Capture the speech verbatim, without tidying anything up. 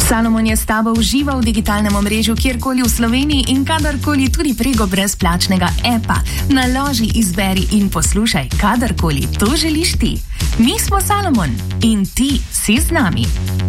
Salomon je s tabo užival v digitalnem omrežju kjerkoli v Sloveniji in kadarkoli tudi preko brezplačnega apa. Naloži, izberi in poslušaj, kadarkoli to želiš ti. Mi smo Salomon in ti si z nami.